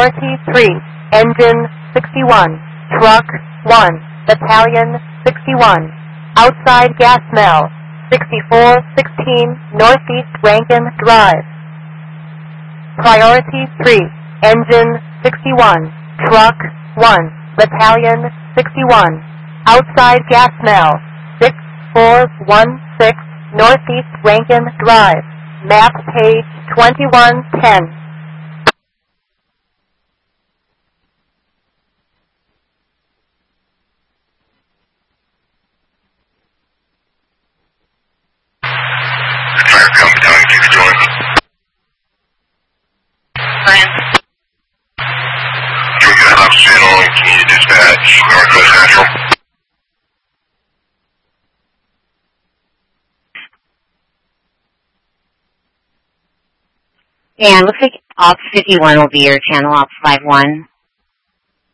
Priority 3, Engine 61, Truck 1, Battalion 61, Outside Gas Smell, 6416 Northeast Rankin Drive. Priority 3, Engine 61, Truck 1, Battalion 61, Outside Gas Smell, 6416 Northeast Rankin Drive. Map page 2110. And looks like Ops 51 will be your channel, Ops 51.